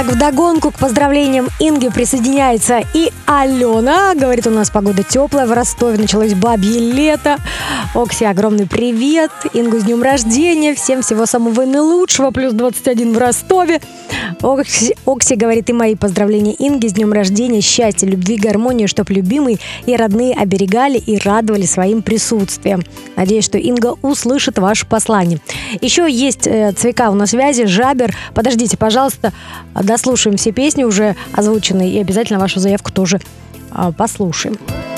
Вдогонку к поздравлениям Инги присоединяется и Алена. Говорит, у нас погода теплая в Ростове, началось бабье лето. Окси, огромный привет. Ингу с днем рождения. Всем всего самого наилучшего. Плюс 21 в Ростове. Окси говорит, и мои поздравления Инге с днем рождения. Счастья, любви, гармонии, чтоб любимые и родные оберегали и радовали своим присутствием. Надеюсь, что Инга услышит ваше послание. Еще есть ЦВК у нас связи, Жабер. Подождите, пожалуйста, дослушаем все песни уже озвученные и обязательно вашу заявку тоже послушаем.